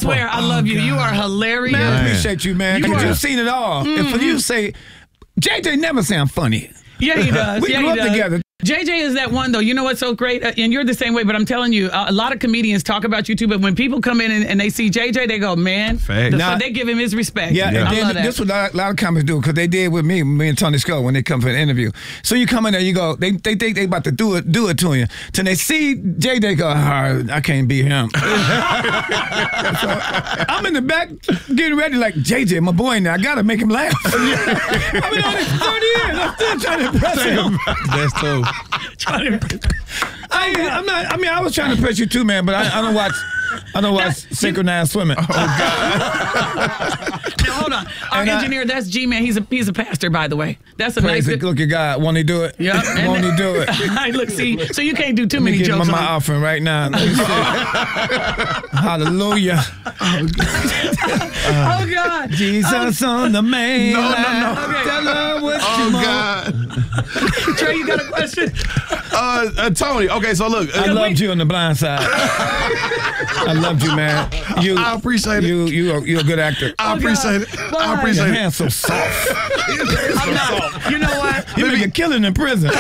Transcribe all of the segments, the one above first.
swear, I love you. You are hilarious. Man, I appreciate you, man. Because you've seen it all. And for you to say, JJ never say I'm funny. Yeah, he does. We grew up together. JJ is that one, though. You know what's so great? And you're the same way, but I'm telling you, a lot of comedians talk about you, too, but when people come in and they see JJ, they go, man. So they give him his respect. Yeah, and then this is what a lot of comics do, because they did with me and Tony Scott when they come for an interview. So you come in there, you go, they think they about to do it to you. Till they see JJ go, I can't beat him. So I'm in the back getting ready like, JJ, my boy now, I got to make him laugh. I've been on this for 30 years. I'm still trying to impress him. That's cool. I was trying to impress you too, man, but I don't watch synchronized swimming. Oh God! Now hold on, our engineer, that's G-Man. He's a pastor, by the way. That's a nice. Look at God. Won't he do it? Yeah. Won't he do it? Look, see, so you can't do too many jokes. My offering right now. Hallelujah. Oh God! Jesus on the main. No. Okay. Tell her what you God. Trey, you got a question? Tony. Okay, so look, I loved you on The Blind Side. I loved you, man. I appreciate it. You're a good actor. I appreciate it. Why? I appreciate Your it. hand's so soft. I'm not. You know what? You make a killing in prison.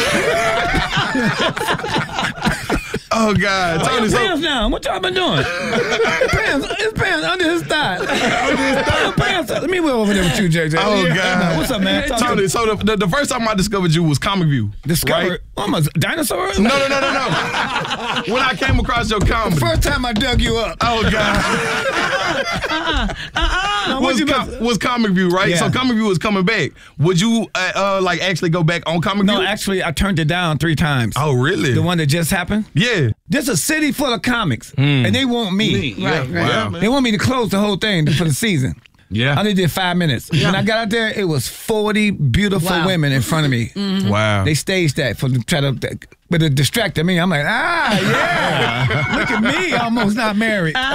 Oh God, Tony. His pants down. What y'all been doing? His pants under his thigh. Pants. Let me go over there with you, JJ. Oh God. What's up, man? Tony, so the first time I discovered you was Comic View. Discovered? Right? I'm a dinosaur? No. When I came across your comedy. First time I dug you up. Oh God. Was Comic View, right? Yeah. So Comic View was coming back. Would you like actually go back on Comic View? No, actually, I turned it down 3 times. Oh, really? The one that just happened? Yeah. There's a city full of comics, and they want me. Right. Wow. They want me to close the whole thing for the season. Yeah. I only did 5 minutes. When I got out there, it was 40 beautiful women in front of me. Wow. They staged that to distract me. I'm like, yeah. Look at me, almost not married. But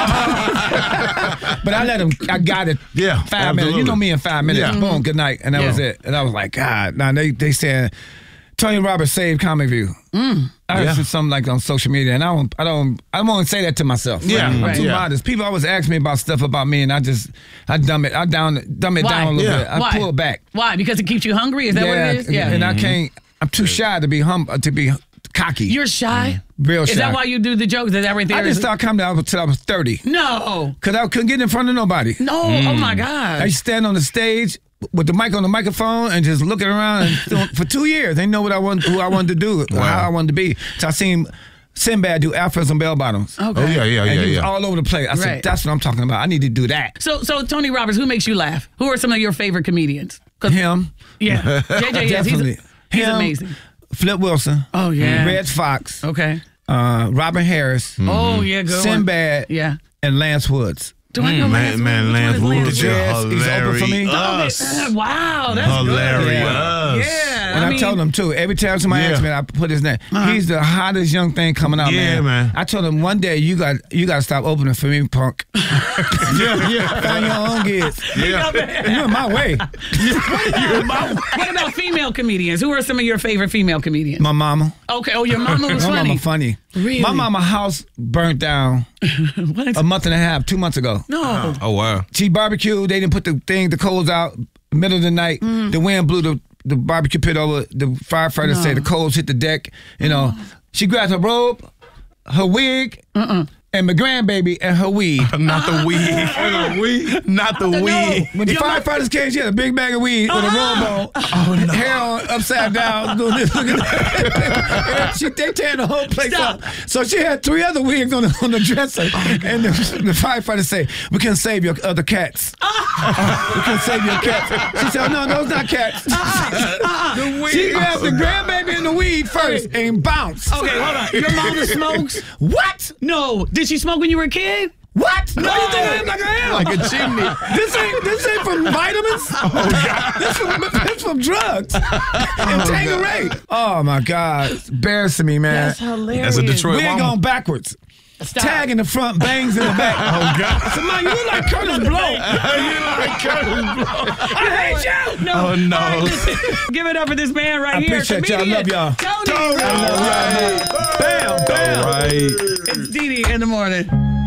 I let them. I got it. Yeah, 5 minutes. You know me in 5 minutes. Yeah. Boom. Good night, and that was it. And I was like, God. Now they said Tony Roberts saved Comic View. I heard something like on social media, and I won't say that to myself. Yeah, I'm too modest. People always ask me about stuff about me, and I dumb it down a little bit. I pull it back. Why? Because it keeps you hungry? Is that what it is? Yeah. And I can't. I'm too shy to be to be cocky. You're shy? Real shy. Is that why you do the jokes? Is that everything? I didn't start comedy until I was 30. No. Because I couldn't get in front of nobody. No. Oh my God. I used to stand on the stage with the mic on the microphone and just looking around and for 2 years. They know who I wanted to do, how I wanted to be. So I seen Sinbad do Alphas and Bell Bottoms. Okay. Oh yeah. And he was all over the place. I said, that's what I'm talking about. I need to do that. So Tony Roberts, who makes you laugh? Who are some of your favorite comedians? Him. Yeah. JJ, yes, Definitely. he's amazing. Flip Wilson. Oh, yeah. Red Fox. Okay. Robin Harris. Oh, yeah, good one. Sinbad. Yeah. And Lance Woods. Do I know Lance Woods? Lance Woods. Yes, he's open for me. Wow, that's hilarious. Good. Yeah. And I told him too. Every time somebody asks me, I put his name. He's the hottest young thing coming out, man. I told him one day you got to stop opening for me, punk. Find your own gigs. You're in my way. What about female comedians? Who are some of your favorite female comedians? My mama. Okay. Oh, your mama was My funny. mama funny. Really? My mama house burnt down a month and a half, 2 months ago. No. Oh wow. She barbecued. They didn't put the coals out middle of the night. The wind blew the barbecue pit over. The firefighters say the coals hit the deck. You know, she grabbed her robe, her wig, and my grandbaby and her weed. Not the weed. Not the weed. When the firefighters came, she had a big bag of weed with a robe on, hair on, upside down, doing this. Look at that. They tearing the whole place up. So she had 3 other wigs on the dresser. And the firefighters say, we can save your other cats. We can save your cats. She said, no, those not cats. She grabbed the grandbaby and the weed first and bounced. Okay, hold on. Your mama smokes? What? No. Did she smoke when you were a kid? What? No. You think I am like I am? Like a chimney. This ain't from vitamins. Oh God. This from drugs. And Tanqueray. Oh my God. It's embarrassing me, man. That's hilarious. That's a Detroit We ain't mama. going backwards. Stop. Tag in the front, bangs in the back. Oh God. I said, man, you look like Curtis Blow. You like Curtis Blow. I hate you. No. Oh no. All right, listen, give it up for this man right I here. appreciate y'all. I love y'all. Tony. I love y'all. Bam, bam. All right. It's Dee Dee in the morning.